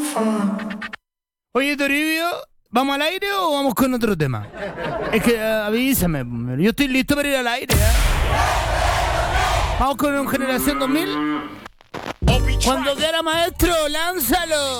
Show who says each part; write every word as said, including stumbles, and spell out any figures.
Speaker 1: Oye, Toribio, ¿vamos al aire o vamos con otro tema? Es que uh, avísame, yo estoy listo para ir al aire, ¿eh? ¿Vamos con un Generación dos mil? Cuando quiera, maestro, lánzalo.